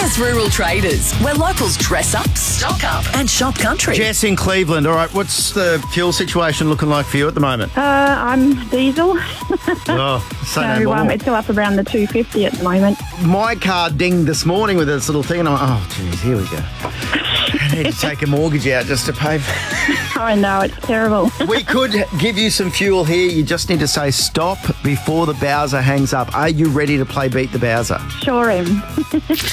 Macca's Rural Traders, where locals dress up, stock up and shop country. Jess in Cleveland. All right, what's the fuel situation looking like for you at the moment? I'm diesel. Say no more. It's still up around the 250 at the moment. My car dinged this morning with this little thing, and I'm like, oh, geez, here we go. I need to take a mortgage out just to pay for I know, it's terrible. We could give you some fuel here. You just need to say stop before the Bowser hangs up. Are you ready to play Beat the Bowser? Sure am.